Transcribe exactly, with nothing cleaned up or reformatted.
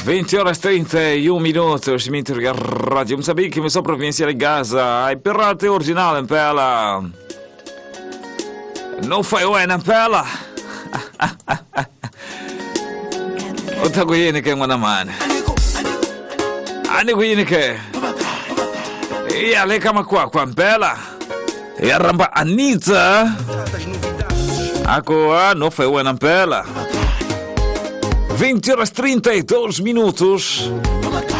vinte horas e trinta e um minutos, mi interroga Radio Moçambique, mi sou província de Gaza, ai pirate original em pela. Não foi o na pela. O tago yini ke mwana man. Ani ku yini ke. Iya le kama kwa kwa mpela. Ya ramba Anita. Ako não foi o na pela. vinte horas e trinta e dois minutos.